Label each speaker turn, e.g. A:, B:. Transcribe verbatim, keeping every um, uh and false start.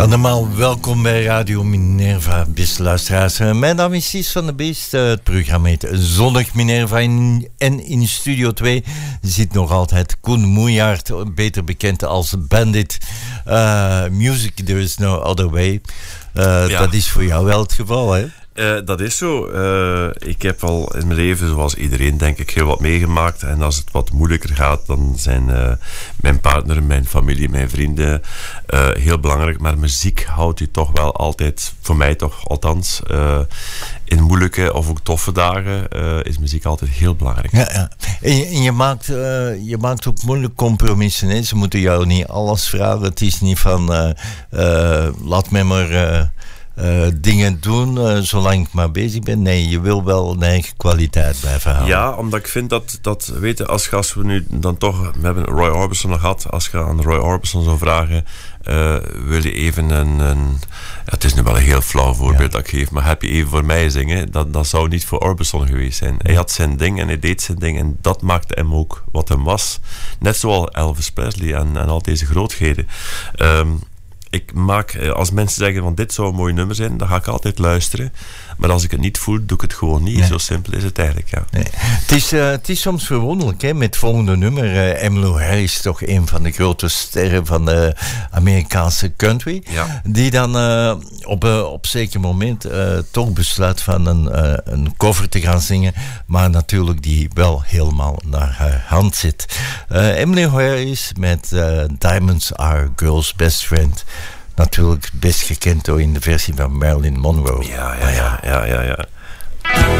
A: Allemaal welkom bij Radio Minerva, beste luisteraars. Mijn naam is Cies van de Beest. Het programma heet Zondag Minerva. In, en in Studio twee zit nog altijd Koen Moejaert, beter bekend als Bandit. Uh, music, there is no other way. Uh, ja. Dat is voor jou wel het geval, hè?
B: Uh, dat is zo. Uh, ik heb al in mijn leven, zoals iedereen, denk ik, heel wat meegemaakt. En als het wat moeilijker gaat, dan zijn uh, mijn partner, mijn familie, mijn vrienden uh, heel belangrijk. Maar muziek houdt je toch wel altijd, voor mij toch althans, uh, in moeilijke of ook toffe dagen uh, is muziek altijd heel belangrijk.
A: Ja, ja. En, je, en je, maakt, uh, je maakt ook moeilijke compromissen. Hè? Ze moeten jou niet alles vragen. Het is niet van, uh, uh, laat mij maar... Uh, Uh, dingen doen, uh, zolang ik maar bezig ben. Nee, je wil wel een eigen kwaliteit blijven houden.
B: Ja, omdat ik vind dat, dat weet je, als, als we nu dan toch, we hebben Roy Orbison nog gehad, als je aan Roy Orbison zou vragen, uh, wil je even een, een ja, het is nu wel een heel flauw voorbeeld ja. dat ik geef, maar heb je even voor mij zingen, dat, dat zou niet voor Orbison geweest zijn. Hij had zijn ding en hij deed zijn ding en dat maakte hem ook wat hem was. Net zoals Elvis Presley en, en al deze grootheden. Um, Ik maak, als mensen zeggen van dit zou een mooi nummer zijn, dan ga ik altijd luisteren. Maar als ik het niet voel, doe ik het gewoon niet. Nee. Zo simpel is het eigenlijk, ja.
A: Nee. Het, is, uh, het is soms verwonderlijk, hè, met het volgende nummer. Uh, Emmylou Harris, toch een van de grote sterren van de Amerikaanse country. Ja. Die dan uh, op een op zeker moment uh, toch besluit van een, uh, een cover te gaan zingen. Maar natuurlijk die wel helemaal naar haar hand zit. Uh, Emmylou Harris met uh, Diamonds Are Girl's Best Friend. Natuurlijk best gekend door in de versie van Marilyn Monroe.
B: Ja, ja, ja, ja, ja, ja.